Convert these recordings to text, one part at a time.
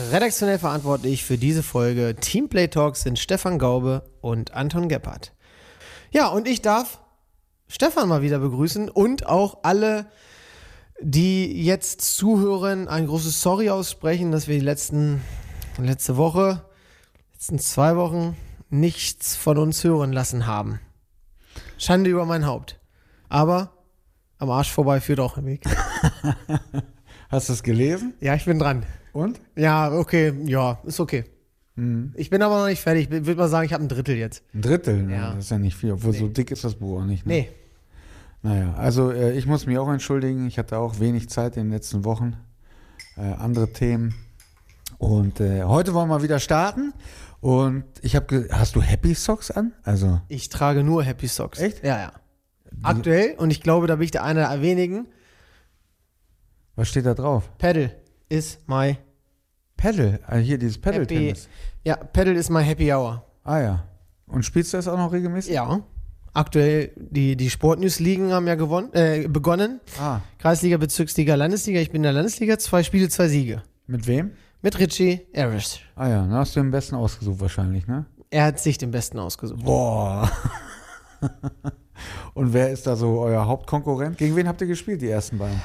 Redaktionell verantwortlich für diese Folge Teamplay Talks sind Stefan Gaube und Anton Gebhardt. Ja, und ich darf Stefan mal wieder begrüßen und auch alle, die jetzt zuhören, ein großes Sorry aussprechen, dass wir die letzten 2 Wochen nichts von uns hören lassen haben. Schande über mein Haupt. Aber am Arsch vorbei führt auch ein Weg. Hast du es gelesen? Ja, ich bin dran. Und? Ja, okay. Ja, ist okay. Mhm. Ich bin aber noch nicht fertig. Ich würde mal sagen, ich habe ein Drittel jetzt. Ein Drittel? Ja. Das ist ja nicht viel. Obwohl, so dick ist das Buch auch nicht. Ne? Nee. Naja, also ich muss mich auch entschuldigen. Ich hatte auch wenig Zeit in den letzten Wochen. Andere Themen. Und heute wollen wir wieder starten. Und ich habe hast du Happy Socks an? Also Ich trage nur Happy Socks. Echt? Ja, ja. Aktuell, und ich glaube, da bin ich der eine der wenigen, was steht da drauf? Paddle is my Paddle. Also hier dieses happy... Paddle-Tennis. Ja, Paddle is my happy hour. Ah ja. Und spielst du das auch noch regelmäßig? Ja. Aktuell, die Sportnews-Ligen haben ja begonnen. Ah. Kreisliga, Bezirksliga, Landesliga. Ich bin in der Landesliga, 2 Spiele, 2 Siege. Mit wem? Mit Richie Arish. Ah ja, dann hast du den besten ausgesucht wahrscheinlich, ne? Er hat sich den besten ausgesucht. Boah. Und wer ist da so euer Hauptkonkurrent? Gegen wen habt ihr gespielt, die ersten beiden?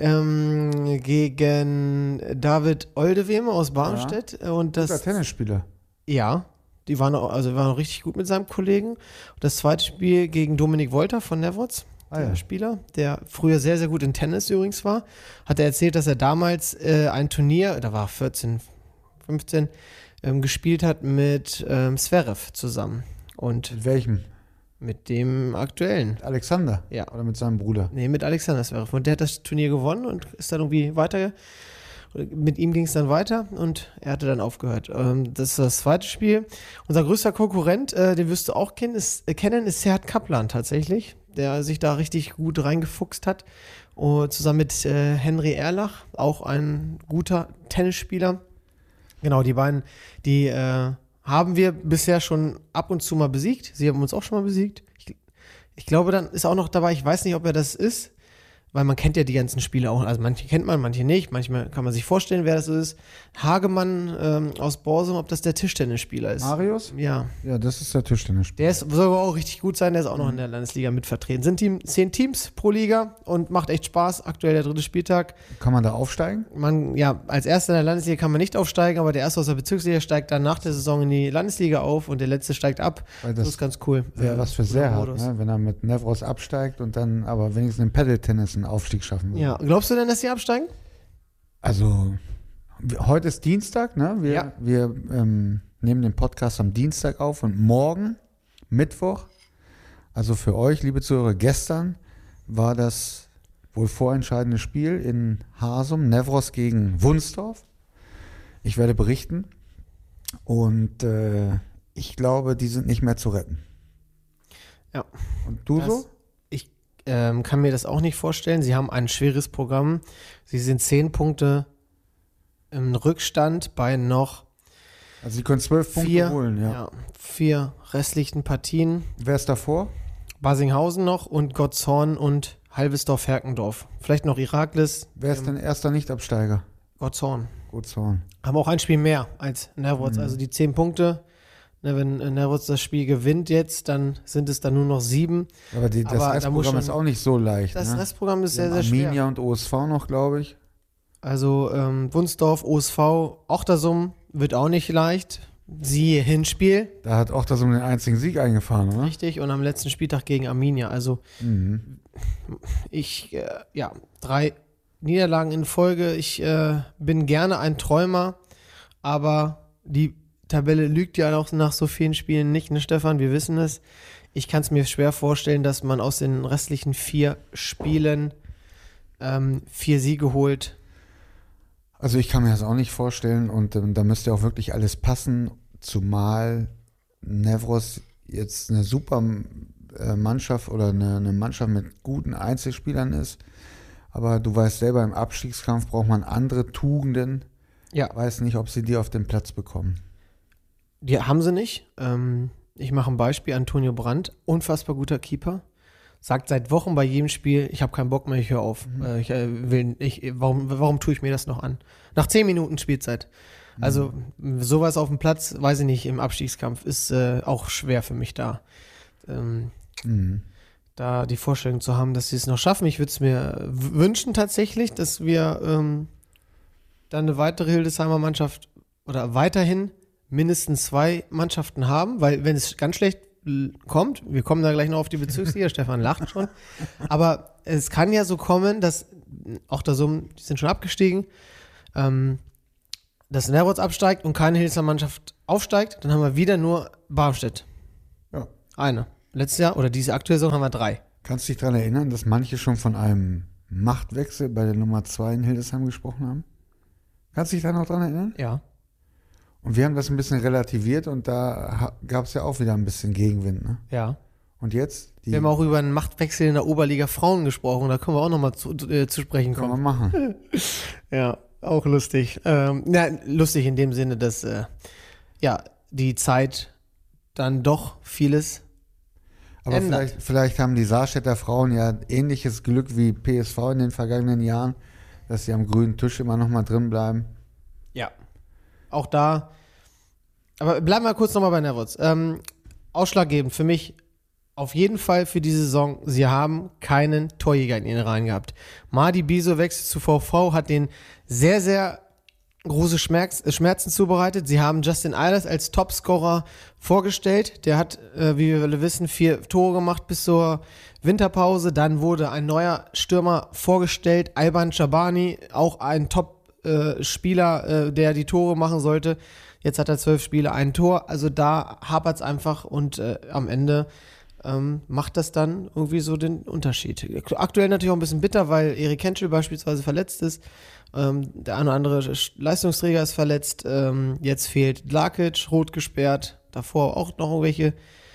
Gegen David Oldeweme aus Barmstedt. Und Guter das Tennisspieler. Ja, die waren auch richtig gut mit seinem Kollegen. Und das zweite Spiel gegen Dominik Wolter von Nevroz, der Spieler, der früher sehr, sehr gut in Tennis übrigens war, hat er erzählt, dass er damals ein Turnier, da war 14, 15, gespielt hat mit Zverev zusammen. Und Mit welchem? mit dem aktuellen. Alexander? Ja. Oder mit seinem Bruder? Nee, mit Alexander Zverev. Und der hat das Turnier gewonnen und ist dann irgendwie weiter. Mit ihm ging es dann weiter und er hatte dann aufgehört. Das ist das zweite Spiel. Unser größter Konkurrent, den wirst du auch kennen, ist Serhat Kaplan tatsächlich, der sich da richtig gut reingefuchst hat. Und zusammen mit Henry Erlach, auch ein guter Tennisspieler. Genau, die beiden, die haben wir bisher schon ab und zu mal besiegt. Sie haben uns auch schon mal besiegt. Ich glaube, dann ist auch noch dabei, ich weiß nicht, ob er das ist, weil man kennt ja die ganzen Spiele auch. Also manche kennt man, manche nicht. Manchmal kann man sich vorstellen, wer das ist. Hagemann aus Borsum, ob das der Tischtennisspieler ist. Marius? Ja. Ja, das ist der Tischtennisspieler. Der soll aber auch richtig gut sein, der ist auch noch in der Landesliga mit vertreten. Sind 10 Teams pro Liga und macht echt Spaß. Aktuell der 3. Spieltag. Kann man da aufsteigen? Als Erster in der Landesliga kann man nicht aufsteigen, aber der Erste aus der Bezirksliga steigt dann nach der Saison in die Landesliga auf und der Letzte steigt ab. Das ist ganz cool. Wäre was für Serhat, ne? Wenn er mit Nevros absteigt und dann aber wenigstens im Paddle-Tennis einen Aufstieg schaffen würde. Ja, glaubst du denn, dass sie absteigen? Also, heute ist Dienstag, ne? Wir nehmen den Podcast am Dienstag auf und morgen, Mittwoch, also für euch, liebe Zuhörer, gestern war das wohl vorentscheidende Spiel in Hasum, Nevros gegen Wunsdorf. Ich werde berichten und ich glaube, die sind nicht mehr zu retten. Ja. Und du so? Ich kann mir das auch nicht vorstellen. Sie haben ein schweres Programm. Sie sind 10 Punkte im Rückstand bei noch Also sie können 12 Punkte holen, ja. 4 restlichen Partien. Wer ist davor? Basinghausen noch und Gotshorn und Halbesdorf-Herkendorf. Vielleicht noch Iraklis. Wer ist denn erster Nicht-Absteiger? Gotshorn. Gotshorn. Haben auch ein Spiel mehr als Nevroz. Also die 10 Punkte. Wenn Nevroz das Spiel gewinnt jetzt, dann sind es dann nur noch 7. Aber das Restprogramm ist auch nicht so leicht. Das Restprogramm ist sehr, sehr schwer. Arminia und OSV noch, glaube ich. Also Wunsdorf, OSV, Ochtersum wird auch nicht leicht. Siehe Hinspiel. Da hat Ochtersum den einzigen Sieg eingefahren, oder? Richtig, und am letzten Spieltag gegen Arminia. Also 3 Niederlagen in Folge. Ich bin gerne ein Träumer, aber die Tabelle lügt ja auch nach so vielen Spielen nicht, ne Stefan? Wir wissen es. Ich kann es mir schwer vorstellen, dass man aus den restlichen 4 Spielen 4 Siege holt. Also ich kann mir das auch nicht vorstellen und da müsste auch wirklich alles passen, zumal Nevros jetzt eine super Mannschaft oder eine Mannschaft mit guten Einzelspielern ist. Aber du weißt selber, im Abstiegskampf braucht man andere Tugenden. Ja. Weiß nicht, ob sie die auf den Platz bekommen. Die haben sie nicht. Ich mache ein Beispiel. Antonio Brandt, unfassbar guter Keeper. sagt seit Wochen bei jedem Spiel, ich habe keinen Bock mehr, ich höre auf. Warum tue ich mir das noch an? Nach 10 Minuten Spielzeit. Also sowas auf dem Platz, weiß ich nicht, im Abstiegskampf ist auch schwer für mich da. Da die Vorstellung zu haben, dass sie es noch schaffen. Ich würde es mir wünschen tatsächlich, dass wir dann eine weitere Hildesheimer Mannschaft oder weiterhin mindestens 2 Mannschaften haben, weil wenn es ganz schlecht kommt, wir kommen da gleich noch auf die Bezirksliga, Stefan lacht schon, aber es kann ja so kommen, dass auch die sind schon abgestiegen, dass Nerwitz absteigt und keine Hildesheimer Mannschaft aufsteigt, dann haben wir wieder nur Barmstedt. Ja. Eine. Letztes Jahr oder diese aktuelle Saison haben wir 3. Kannst du dich daran erinnern, dass manche schon von einem Machtwechsel bei der Nummer 2 in Hildesheim gesprochen haben? Kannst du dich da noch dran erinnern? Ja. Und wir haben das ein bisschen relativiert und da gab es ja auch wieder ein bisschen Gegenwind, ne? Ja. Und jetzt? Wir haben auch über einen Machtwechsel in der Oberliga Frauen gesprochen, da können wir auch nochmal zu sprechen kommen. Können wir machen. Ja, auch lustig. Lustig in dem Sinne, dass die Zeit dann doch vieles aber vielleicht haben die Saarstädter Frauen ja ähnliches Glück wie PSV in den vergangenen Jahren, dass sie am grünen Tisch immer noch mal drin bleiben. Ja. Auch da. Aber bleiben wir kurz nochmal bei Nerwitz. Ausschlaggebend für mich auf jeden Fall für die Saison, sie haben keinen Torjäger in ihren Reihen gehabt. Madi Biso wechselt zu VV, hat den sehr, sehr große Schmerzen zubereitet. Sie haben Justin Eilers als Topscorer vorgestellt. Der hat, wie wir alle wissen, 4 Tore gemacht bis zur Winterpause. Dann wurde ein neuer Stürmer vorgestellt, Alban Chabani, auch ein Top-Spieler, der die Tore machen sollte. Jetzt hat er 12 Spiele, ein Tor. Also da hapert es einfach und am Ende macht das dann irgendwie so den Unterschied. Aktuell natürlich auch ein bisschen bitter, weil Erik Henschel beispielsweise verletzt ist. Der eine oder andere Leistungsträger ist verletzt. Jetzt fehlt Dlakic, rot gesperrt. Davor auch noch irgendwelche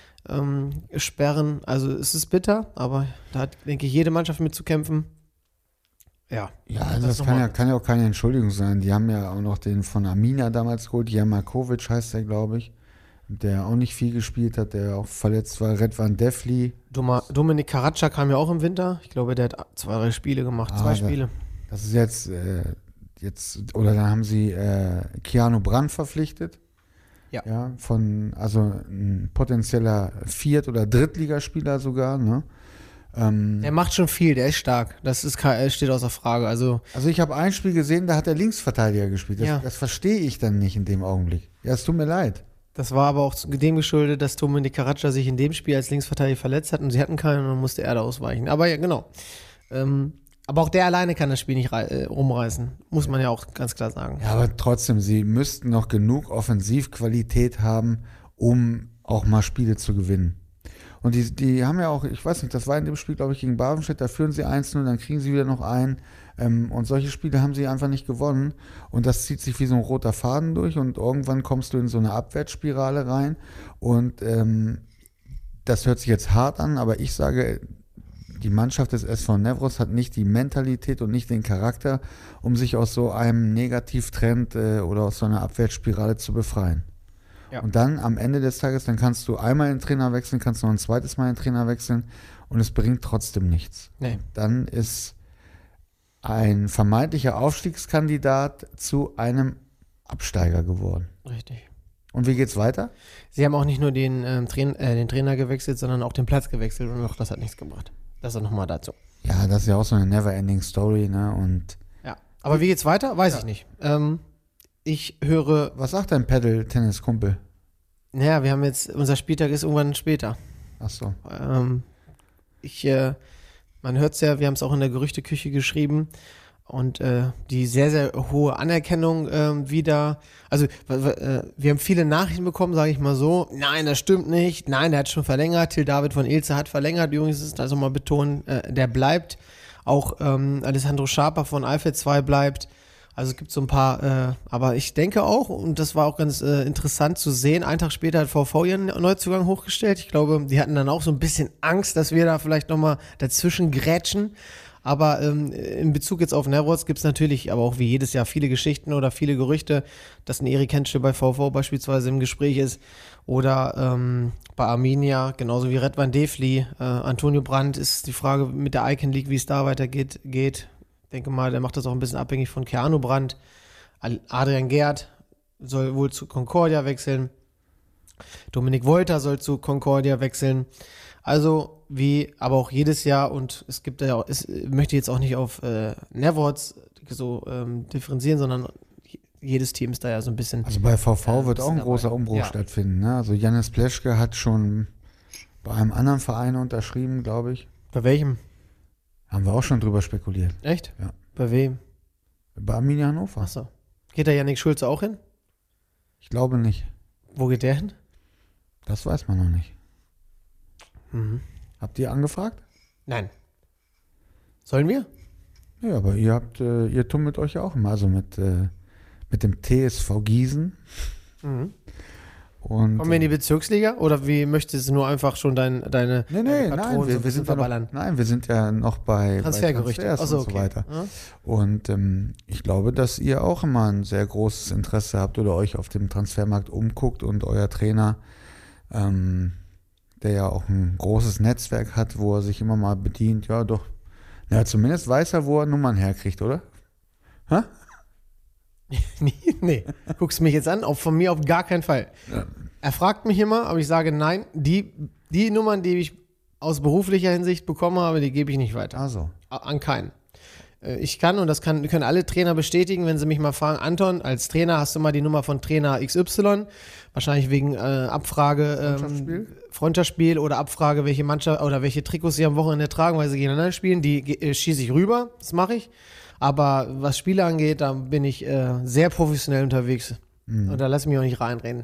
Sperren. Also es ist bitter, aber da hat, denke ich, jede Mannschaft mit zu kämpfen. Ja, also das kann ja auch keine Entschuldigung sein. Die haben ja auch noch den von Amina damals geholt. Jamakovic heißt der, glaube ich. Der auch nicht viel gespielt hat, der auch verletzt war. Redvan Defli. Dominik Karaca kam ja auch im Winter. Ich glaube, der hat 2, 3 Spiele gemacht. 2 Spiele. Das ist jetzt, oder dann haben sie Keanu Brandt verpflichtet. Ja. Also ein potenzieller Viert- oder Drittligaspieler sogar, ne? Der macht schon viel, der ist stark. Das steht außer Frage. Also ich habe ein Spiel gesehen, da hat er Linksverteidiger gespielt. Das verstehe ich dann nicht in dem Augenblick. Ja, es tut mir leid. Das war aber auch dem geschuldet, dass Dominik Karaca sich in dem Spiel als Linksverteidiger verletzt hat und sie hatten keinen und dann musste er da ausweichen. Aber ja, genau. Aber auch der alleine kann das Spiel nicht rumreißen. Muss man ja auch ganz klar sagen. Ja, aber trotzdem, sie müssten noch genug Offensivqualität haben, um auch mal Spiele zu gewinnen. Und die haben ja auch, ich weiß nicht, das war in dem Spiel, glaube ich, gegen Barvenstedt, da führen sie 1-0, dann kriegen sie wieder noch einen. Und solche Spiele haben sie einfach nicht gewonnen. Und das zieht sich wie so ein roter Faden durch und irgendwann kommst du in so eine Abwärtsspirale rein. Und das hört sich jetzt hart an, aber ich sage, die Mannschaft des SV Nevros hat nicht die Mentalität und nicht den Charakter, um sich aus so einem Negativtrend oder aus so einer Abwärtsspirale zu befreien. Ja. Und dann am Ende des Tages, dann kannst du einmal den Trainer wechseln, kannst noch ein zweites Mal den Trainer wechseln und es bringt trotzdem nichts. Nee. Dann ist ein vermeintlicher Aufstiegskandidat zu einem Absteiger geworden. Richtig. Und wie geht's weiter? Sie haben auch nicht nur den Trainer gewechselt, sondern auch den Platz gewechselt und auch das hat nichts gebracht. Das ist nochmal dazu. Ja, das ist ja auch so eine never-ending Story, ne? Und ja. Aber wie geht's weiter? Weiß ich nicht. Ich höre. Was sagt dein Paddle-Tennis-Kumpel? Naja, wir haben jetzt, unser Spieltag ist irgendwann später. Ach so. Man hört es ja, wir haben es auch in der Gerüchteküche geschrieben und die sehr, sehr hohe Anerkennung wieder, also wir haben viele Nachrichten bekommen, sage ich mal so, nein, das stimmt nicht, nein, der hat schon verlängert, Till David von Ilze hat verlängert, übrigens ist das nochmal betonen, der bleibt, auch Alessandro Schaper von Alfred 2 bleibt. Also es gibt so ein paar, aber ich denke auch, und das war auch ganz interessant zu sehen, einen Tag später hat VV ihren Neuzugang hochgestellt. Ich glaube, die hatten dann auch so ein bisschen Angst, dass wir da vielleicht nochmal dazwischen grätschen. Aber in Bezug jetzt auf Nevros gibt es natürlich, aber auch wie jedes Jahr, viele Geschichten oder viele Gerüchte, dass ein Erik Henschel bei VV beispielsweise im Gespräch ist oder bei Arminia, genauso wie Redwan Defli. Antonio Brandt ist die Frage mit der Icon League, wie es da weitergeht. Ich denke mal, der macht das auch ein bisschen abhängig von Keanu Brandt. Adrian Gerd soll wohl zu Concordia wechseln. Dominik Wolter soll zu Concordia wechseln. Also wie aber auch jedes Jahr, und es gibt ja auch, ich möchte jetzt auch nicht auf Nevrods so differenzieren, sondern jedes Team ist da ja so ein bisschen. Also bei VV wird auch ein großer Umbruch ja. stattfinden. Ne? Also Jannis Pleschke hat schon bei einem anderen Verein unterschrieben, glaube ich. Bei welchem? Haben wir auch schon drüber spekuliert. Echt? Ja. Bei wem? Bei Arminia Hannover. Achso. Geht da Yannick Schulze auch hin? Ich glaube nicht. Wo geht der hin? Das weiß man noch nicht. Mhm. Habt ihr angefragt? Nein. Sollen wir? Ja, aber ihr tummelt euch ja auch immer, also mit dem TSV Gießen. Mhm. Und, kommen wir in die Bezirksliga oder wie möchtest du nur einfach schon deine nein, wir sind verballern? Wir sind ja noch bei Transfergerüchte Transfers und so weiter. Ja. Und ich glaube, dass ihr auch immer ein sehr großes Interesse habt oder euch auf dem Transfermarkt umguckt und euer Trainer, der ja auch ein großes Netzwerk hat, wo er sich immer mal bedient, ja doch. Ja, zumindest weiß er, wo er Nummern herkriegt, oder? Hä? Nee, guckst mich jetzt an, von mir auf gar keinen Fall. Ja. Er fragt mich immer, aber ich sage nein, die Nummern, die ich aus beruflicher Hinsicht bekommen habe, die gebe ich nicht weiter. Also. An keinen. Ich kann, und das können alle Trainer bestätigen, wenn sie mich mal fragen, Anton, als Trainer hast du mal die Nummer von Trainer XY, wahrscheinlich wegen Abfrage, Freundschaftsspiel oder Abfrage, welche Mannschaft oder welche Trikots sie am Wochenende tragen, weil sie gegeneinander spielen, die schieße ich rüber, das mache ich. Aber was Spiele angeht, da bin ich sehr professionell unterwegs. Und da lasse ich mich auch nicht reinreden.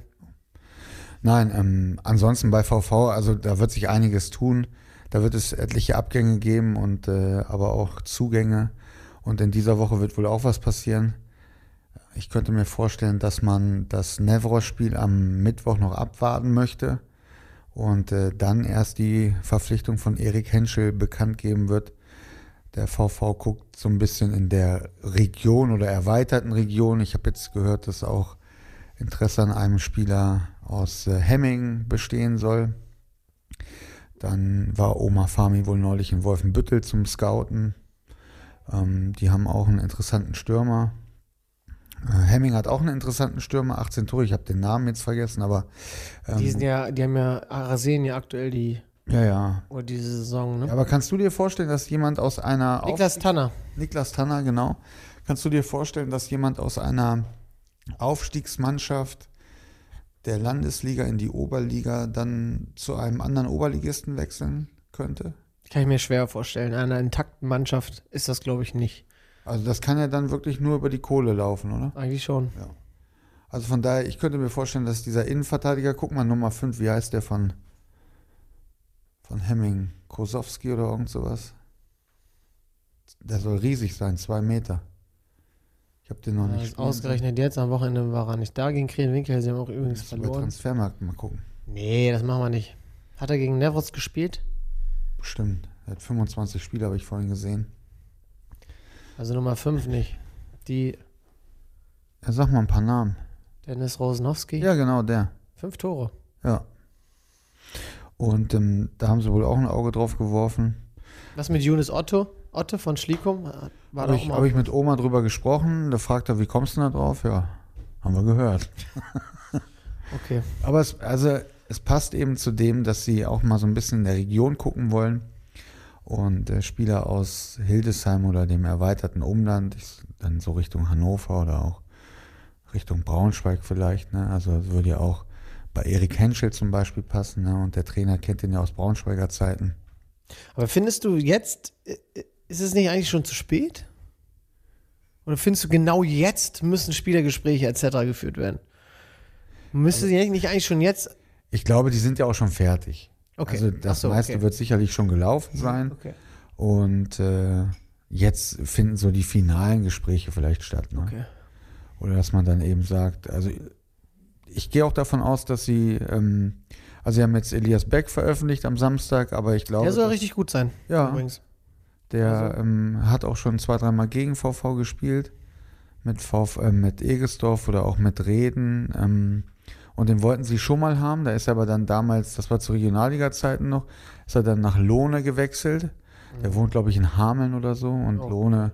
Nein, ansonsten bei VV, also da wird sich einiges tun. Da wird es etliche Abgänge geben und aber auch Zugänge. Und in dieser Woche wird wohl auch was passieren. Ich könnte mir vorstellen, dass man das Nevros-Spiel am Mittwoch noch abwarten möchte und dann erst die Verpflichtung von Erik Henschel bekannt geben wird. Der VV guckt so ein bisschen in der Region oder erweiterten Region. Ich habe jetzt gehört, dass auch Interesse an einem Spieler aus Hemming bestehen soll. Dann war Omar Fahmy wohl neulich in Wolfenbüttel zum Scouten. Die haben auch einen interessanten Stürmer. Hemming hat auch einen interessanten Stürmer, 18 Tore. Ich habe den Namen jetzt vergessen, aber Die haben ja Arasenen ja aktuell ja. Oder diese Saison, ne? Ja, aber kannst du dir vorstellen, dass jemand aus einer Niklas Tanner, genau. Kannst du dir vorstellen, dass jemand aus einer Aufstiegsmannschaft der Landesliga in die Oberliga dann zu einem anderen Oberligisten wechseln könnte? kann ich mir schwer vorstellen. In einer intakten Mannschaft ist das, glaube ich, nicht. Also das kann ja dann wirklich nur über die Kohle laufen, oder? Eigentlich schon. Ja. Also von daher, ich könnte mir vorstellen, dass dieser Innenverteidiger, guck mal, Nummer 5, wie heißt der von Hemming? Kosowski oder irgend sowas? Der soll riesig sein, 2 Meter. Ich habe den noch nicht Ausgerechnet jetzt, am Wochenende war er nicht da gegen Krenwinkel. Sie haben auch übrigens verloren. Über Transfermarkt mal gucken. Nee, das machen wir nicht. Hat er gegen Nevros gespielt? Bestimmt. Er hat 25 Spiele, habe ich vorhin gesehen. Also Nummer 5 nicht. Ja, sag mal ein paar Namen. Dennis Rosenowski? Ja, genau, der. 5 Tore. Ja. Und da haben sie wohl auch ein Auge drauf geworfen. Was mit Younes Otto? Otto von Schlikum? Habe ich mit Oma drüber gesprochen. Da fragt er, wie kommst du da drauf? Ja, haben wir gehört. Okay. Aber es passt eben zu dem, dass sie auch mal so ein bisschen in der Region gucken wollen. Und Spieler aus Hildesheim oder dem erweiterten Umland, dann so Richtung Hannover oder auch Richtung Braunschweig vielleicht. Ne? Also das würde ja auch bei Erik Henschel zum Beispiel passen. Ne? Und der Trainer kennt ihn ja aus Braunschweiger Zeiten. Aber findest du jetzt, ist es nicht eigentlich schon zu spät? Oder findest du genau jetzt müssen Spielergespräche etc. geführt werden? Müsste sie nicht eigentlich schon jetzt? Ich glaube, die sind ja auch schon fertig. Okay. Also das meiste wird sicherlich schon gelaufen sein. Okay. Und jetzt finden so die finalen Gespräche vielleicht statt. Ne? Okay. Oder dass man dann eben sagt, also ich gehe auch davon aus, dass sie, also sie haben jetzt Elias Beck veröffentlicht am Samstag, aber ich glaube. Der soll richtig gut sein. Ja. Übrigens. Der hat auch schon 2-3 Mal gegen VV gespielt. Mit Egesdorf oder auch mit Reden. Und den wollten sie schon mal haben. Da ist er aber dann damals, das war zu Regionalliga-Zeiten noch, ist er dann nach Lohne gewechselt. Der wohnt, glaube ich, in Hameln oder so. Und Lohne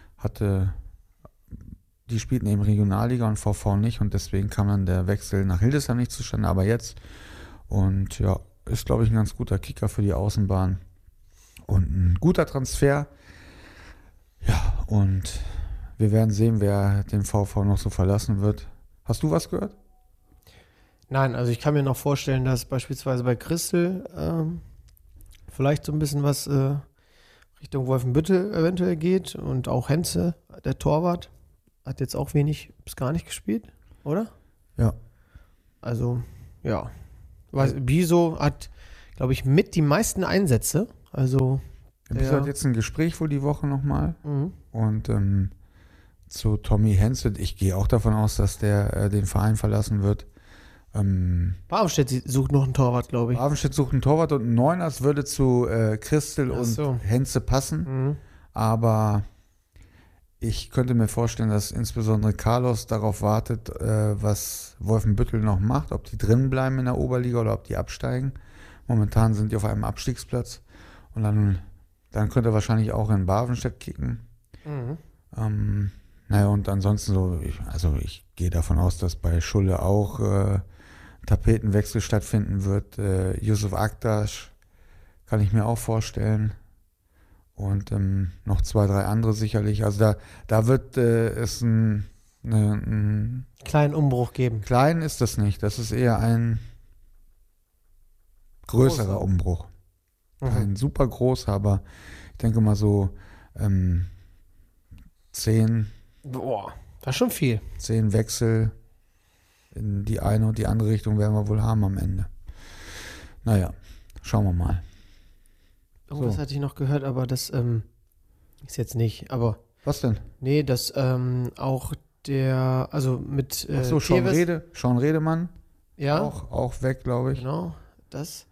die spielten eben Regionalliga und VV nicht. Und deswegen kam dann der Wechsel nach Hildesheim nicht zustande. Aber jetzt. Und ja, ist, glaube ich, ein ganz guter Kicker für die Außenbahn. Und ein guter Transfer. Ja, und wir werden sehen, wer den VV noch so verlassen wird. Hast du was gehört? Nein, also ich kann mir noch vorstellen, dass beispielsweise bei Christel vielleicht so ein bisschen was Richtung Wolfenbüttel eventuell geht und auch Henze, der Torwart, hat jetzt auch wenig bis gar nicht gespielt, oder? Ja. Also, ja. Biso hat, glaube ich, mit die meisten Einsätze. Also. Biso hat jetzt ein Gespräch wohl die Woche nochmal. Mhm. Und zu Tommy Henze, ich gehe auch davon aus, dass der den Verein verlassen wird. Barmstedt sucht noch einen Torwart, glaube ich. Barmstedt sucht einen Torwart und ein Neuner, das würde zu Christel und Henze passen. Mhm. Aber ich könnte mir vorstellen, dass insbesondere Carlos darauf wartet, was Wolfenbüttel noch macht, ob die drin bleiben in der Oberliga oder ob die absteigen. Momentan sind die auf einem Abstiegsplatz. Und dann könnte er wahrscheinlich auch in Barvenstedt kicken. Mhm. Naja, und ansonsten ich gehe davon aus, dass bei Schulle auch Tapetenwechsel stattfinden wird. Yusuf Aktaş kann ich mir auch vorstellen. Und noch 2, 3 andere sicherlich. Also da wird es einen kleinen Umbruch geben. Klein ist das nicht. Das ist eher ein größerer Umbruch. Ein super großer, aber ich denke mal so 10. Boah, das ist schon viel. 10 Wechsel in die eine und die andere Richtung werden wir wohl haben am Ende. Naja, schauen wir mal. Irgendwas hatte ich noch gehört, aber das ist jetzt nicht. Aber was denn? Nee, dass auch also mit Achso, Sean Redemann. Ja. Auch weg, glaube ich. Genau, das.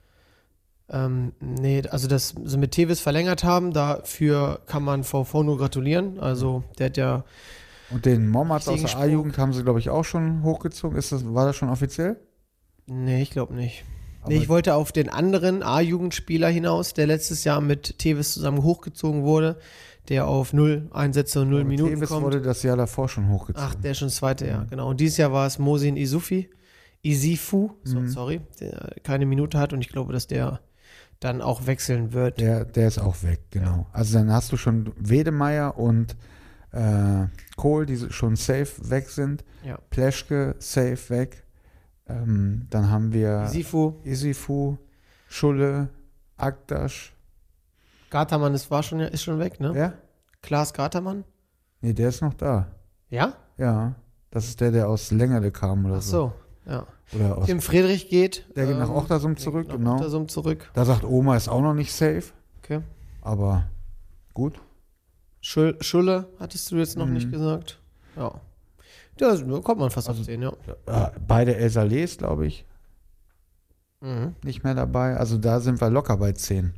Nee, also dass sie mit Tevis verlängert haben, dafür kann man VV nur gratulieren. Also der hat ja. Und den Mommatz aus der A-Jugend haben sie, glaube ich, auch schon hochgezogen. War das schon offiziell? Nee, ich glaube nicht. Nee, ich wollte auf den anderen A-Jugendspieler hinaus, der letztes Jahr mit Tevis zusammen hochgezogen wurde, der auf 0 Einsätze und 0 Minuten Tevis kommt. wurde das Jahr davor schon hochgezogen. Ach, der ist schon das zweite Jahr, genau. Und dieses Jahr war es Mosin Isifu, sorry, der keine Minute hat und ich glaube, dass der dann auch wechseln wird. Der ist auch weg, genau. Ja. Also dann hast du schon Wedemeyer und Kohl, die schon safe weg sind. Ja. Pleschke safe weg. Dann haben wir Isifu, Schulle, Aktaş. Gartermann ist schon weg, ne? Ja? Klaas Gartermann? Nee, der ist noch da. Ja? Ja. Das ist der aus Längerde kam oder so. Ach so, ja. Oder Tim Friedrich geht. Der geht nach Ochtersum zurück, genau. Ochtersum zurück. Da sagt Oma, ist auch noch nicht safe. Okay. Aber gut. Schulle hattest du jetzt noch nicht gesagt. Ja. Da kommt man fast auf 10, ja. Beide El Salés, glaube ich. Nicht mehr dabei. Also da sind wir locker bei 10.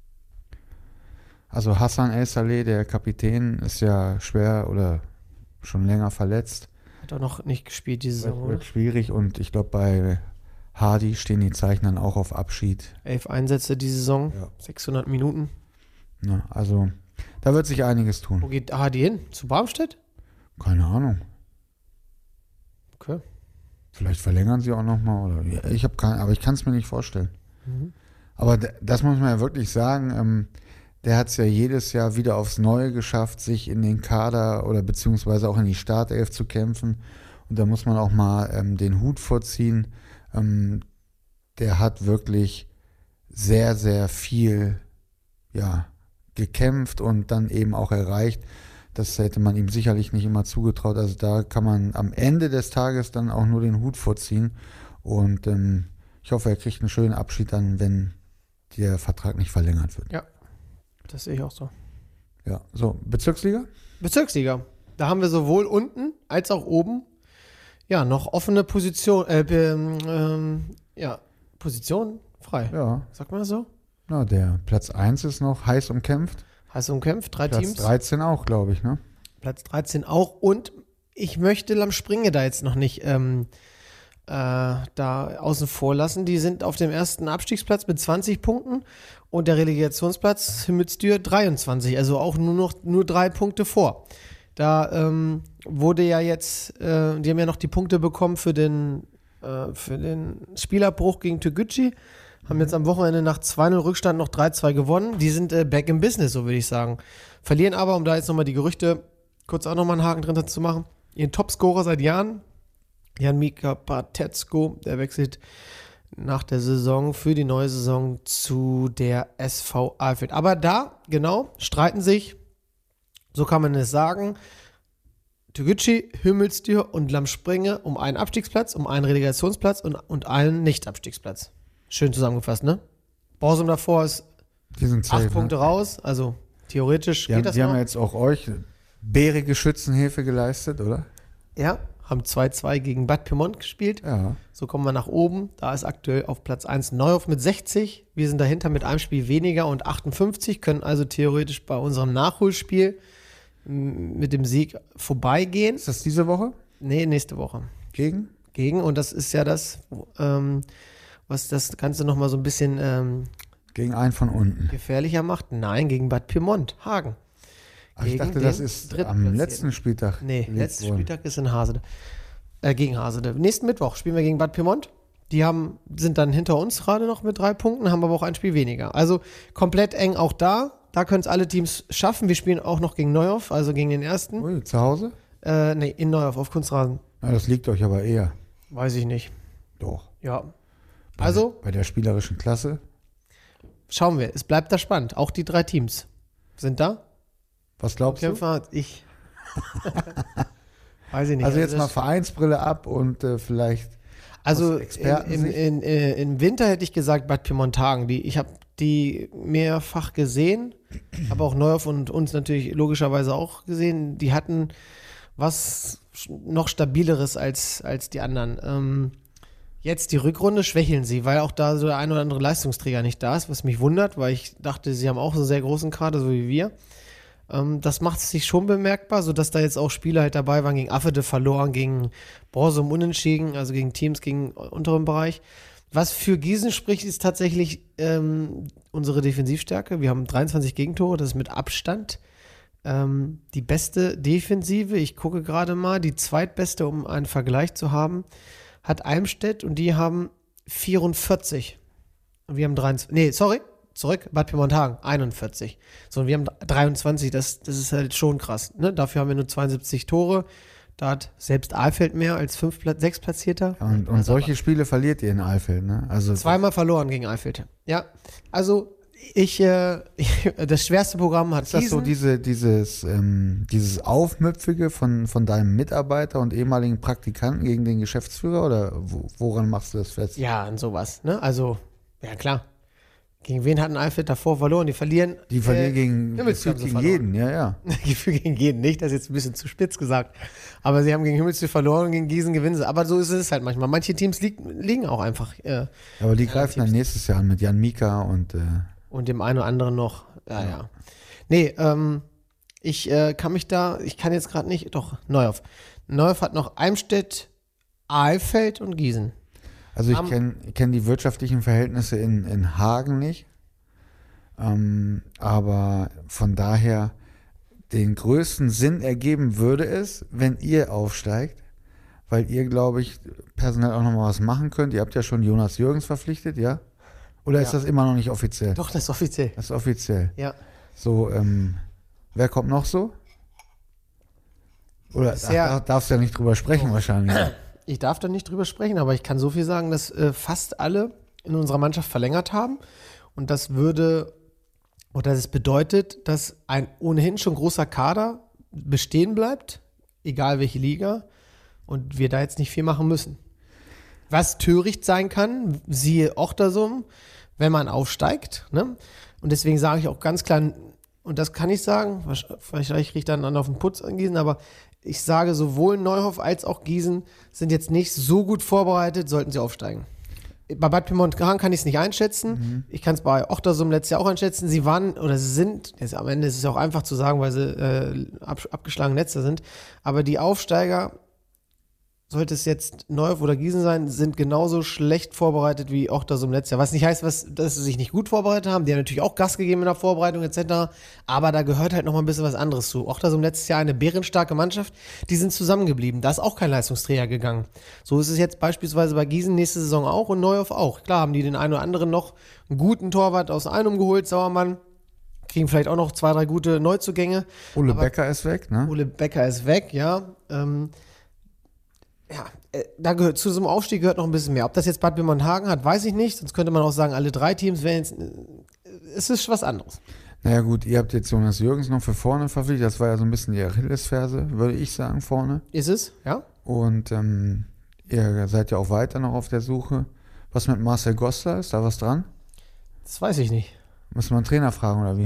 Also Hassan El Saleh, der Kapitän, ist ja schwer oder schon länger verletzt. Hat auch noch nicht gespielt diese Saison. Wird schwierig und ich glaube bei Hardy stehen die Zeichen dann auch auf Abschied. 11 Einsätze die Saison, 600 Minuten. Ja, also da wird sich einiges tun. Wo geht Hardy hin? Zu Barmstedt? Keine Ahnung. Okay. Vielleicht verlängern sie auch nochmal. Aber ich kann es mir nicht vorstellen. Aber das muss man ja wirklich sagen. Der hat es ja jedes Jahr wieder aufs Neue geschafft, sich in den Kader oder beziehungsweise auch in die Startelf zu kämpfen. Und da muss man auch mal den Hut vorziehen. Der hat wirklich sehr, sehr viel gekämpft und dann eben auch erreicht. Das hätte man ihm sicherlich nicht immer zugetraut. Also da kann man am Ende des Tages dann auch nur den Hut vorziehen. Und ich hoffe, er kriegt einen schönen Abschied dann, wenn der Vertrag nicht verlängert wird. Ja, das sehe ich auch so. Ja, so, Bezirksliga? Bezirksliga. Da haben wir sowohl unten als auch oben noch offene Position, Position frei. Ja. Sagt man das so? Na, der Platz 1 ist noch heiß umkämpft. heiß umkämpft, 3 Platz Teams. 13 auch, glaube ich, ne? Platz 13 auch. Und ich möchte Lamspringe da jetzt noch nicht da außen vor lassen. Die sind auf dem ersten Abstiegsplatz mit 20 Punkten und der Relegationsplatz Himmelstür 23, also auch nur 3 Punkte vor. Da wurde ja jetzt, die haben ja noch die Punkte bekommen für den Spielabbruch gegen Tegucci, haben jetzt am Wochenende nach 2-0 Rückstand noch 3-2 gewonnen. Die sind back in business, so würde ich sagen. Verlieren aber, um da jetzt nochmal die Gerüchte kurz auch nochmal einen Haken drin zu machen, ihren Topscorer seit Jahren, Jan-Mika Patetsko, der wechselt nach der Saison für die neue Saison zu der SV Alfeld. Aber da, genau, streiten sich, so kann man es sagen, Tegucci, Himmelstür und Lamspringe um einen Abstiegsplatz, um einen Relegationsplatz und einen Nicht-Abstiegsplatz. Schön zusammengefasst, ne? Borsum davor ist Die sind 8 safe, Punkte ne? raus, also theoretisch geht das Die noch. haben jetzt auch euch bärige Schützenhilfe geleistet, oder? Ja, haben 2-2 gegen Bad Pyrmont gespielt. Ja. So kommen wir nach oben. Da ist aktuell auf Platz 1 Neuhof mit 60. Wir sind dahinter mit einem Spiel weniger und 58, können also theoretisch bei unserem Nachholspiel mit dem Sieg vorbeigehen. Ist das diese Woche? Nee, nächste Woche. Gegen? Und das ist ja das, was das Ganze nochmal so ein bisschen Gegen einen von unten. gefährlicher macht. Nein, gegen Bad Pyrmont, Hagen. Ach, ich Gegen dachte, das den ist am Drittplatzierten. letzten Spieltag. Nee, gelegt letzter worden. Spieltag ist in Hasede. Gegen Hasede. Nächsten Mittwoch spielen wir gegen Bad Pyrmont. Die sind dann hinter uns gerade noch mit 3 Punkten, haben aber auch ein Spiel weniger. Also komplett eng auch da. Da können es alle Teams schaffen. Wir spielen auch noch gegen Neuhof, also gegen den ersten. Ui, zu Hause? Nee, in Neuhof auf Kunstrasen. Ja, das liegt euch aber eher. Weiß ich nicht. Doch. Ja. Also Bei der spielerischen Klasse. schauen wir. Es bleibt da spannend. Auch die 3 Teams sind da. Was glaubst du? Kämpfer, ich. Weiß ich nicht. Also jetzt das- mal Vereinsbrille ab und vielleicht Also aus Expertensicht? im Winter hätte ich gesagt Bad Pyrmont-Hagen. Ich habe die mehrfach gesehen, aber auch Neuhof und uns natürlich logischerweise auch gesehen. Die hatten was noch stabileres als die anderen. Jetzt die Rückrunde schwächeln sie, weil auch da so der ein oder andere Leistungsträger nicht da ist, was mich wundert, weil ich dachte, sie haben auch einen sehr großen Kader, so wie wir. Das macht sich schon bemerkbar, sodass da jetzt auch Spieler halt dabei waren, gegen Affede verloren, gegen Borsum unentschieden, also gegen Teams gegen unteren Bereich. Was für Gießen spricht, ist tatsächlich unsere Defensivstärke. Wir haben 23 Gegentore, das ist mit Abstand die beste Defensive. Ich gucke gerade mal, die zweitbeste, um einen Vergleich zu haben, hat Eimstedt und die haben 44. Und wir haben 23. Nee, sorry. Zurück, Bad Pyrmont-Hagen, 41. So, und wir haben 23, das ist halt schon krass. Ne? Dafür haben wir nur 72 Tore. Da hat selbst Alfeld mehr als 6 Platzierter. und solche Spiele verliert ihr in Alfeld, ne? Also Zweimal verloren gegen Alfeld. Ja, also das schwerste Programm hat ist das so Gießen. dieses Aufmüpfige von deinem Mitarbeiter und ehemaligen Praktikanten gegen den Geschäftsführer oder woran machst du das fest? Ja, an sowas. Ne? Also, ja klar. Gegen wen hatten Alfred davor verloren? Die verlieren. Die verlieren gegen Himmelstür haben sie gegen verloren. jeden, ja. Gefühl gegen jeden nicht, das ist jetzt ein bisschen zu spitz gesagt. Aber sie haben gegen Himmelstür verloren und gegen Gießen gewinnen sie. Aber so ist es halt manchmal. Manche Teams liegen auch einfach. Aber die greifen dann nächstes Jahr an mit Jan Mika und Und dem einen oder anderen noch. Ja. Nee, ich kann jetzt gerade nicht. Doch, Neuhof. Neuhof hat noch Eimstedt, Alfeld und Gießen. also ich kenn die wirtschaftlichen Verhältnisse in Hagen nicht. Aber von daher den größten Sinn ergeben würde es, wenn ihr aufsteigt, weil ihr, glaube ich, personell auch nochmal was machen könnt. Ihr habt ja schon Jonas Jürgens verpflichtet, ja? Oder ist Ja. das immer noch nicht offiziell? Doch, das ist offiziell. Das ist offiziell. Ja. So, wer kommt noch so? Oder Bisher- darfst du ja nicht drüber sprechen wahrscheinlich. Ich darf da nicht drüber sprechen, aber ich kann so viel sagen, dass fast alle in unserer Mannschaft verlängert haben. Und das bedeutet, dass ein ohnehin schon großer Kader bestehen bleibt, egal welche Liga, und wir da jetzt nicht viel machen müssen. Was töricht sein kann, siehe Ochtersum, wenn man aufsteigt. Ne? Und deswegen sage ich auch ganz klar, und das kann ich sagen, vielleicht kriege ich dann an auf den Putz an Gießen, aber ich sage, sowohl Neuhof als auch Gießen sind jetzt nicht so gut vorbereitet, sollten sie aufsteigen. Bei Bad Pyrmont-Hagen kann ich es nicht einschätzen. Ich kann es bei Ochtersum letztes Jahr auch einschätzen. Sie waren oder sie sind, jetzt am Ende ist es auch einfach zu sagen, weil sie abgeschlagene Letzter sind, aber die Aufsteiger, sollte es jetzt Neuhof oder Gießen sein, sind genauso schlecht vorbereitet wie Ochtersum letztes Jahr. Was nicht heißt, dass sie sich nicht gut vorbereitet haben. Die haben natürlich auch Gas gegeben in der Vorbereitung etc. Aber da gehört halt noch mal ein bisschen was anderes zu. Ochtersum letztes Jahr eine bärenstarke Mannschaft. Die sind zusammengeblieben. Da ist auch kein Leistungsträger gegangen. So ist es jetzt beispielsweise bei Gießen nächste Saison auch und Neuhof auch. Klar haben die den einen oder anderen noch einen guten Torwart aus Einum geholt, Sauermann. Kriegen vielleicht auch noch 2, 3 gute Neuzugänge. Ole Becker ist weg, ne? Ole Becker ist weg, ja. Da gehört zu so einem Aufstieg gehört noch ein bisschen mehr. Ob das jetzt Bad Pyrmont-Hagen hat, weiß ich nicht. Sonst könnte man auch sagen, alle 3 Teams wären jetzt. Es ist was anderes. Naja gut, ihr habt jetzt Jonas Jürgens noch für vorne verpflichtet. Das war ja so ein bisschen die Achillesferse, würde ich sagen, vorne. Ist es, ja? Und ihr seid ja auch weiter noch auf der Suche. Was mit Marcel Goslar? Ist da was dran? Das weiß ich nicht. Muss man einen Trainer fragen oder wie?